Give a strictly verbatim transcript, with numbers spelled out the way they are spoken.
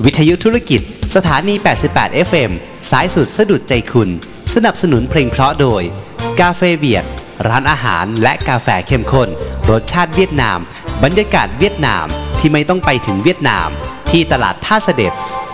วิทยุธุรกิจสถานีแปดสิบแปด เอฟ เอ็ม สายสุดสะดุดใจคุณสนับสนุนเพลงเพราะโดยกาเฟเบียดร้านอาหารและกาแฟเข้มข้นรสชาติเวียดนามบรรยากาศเวียดนามที่ไม่ต้องไปถึงเวียดนามที่ตลาดท่าเสด็จ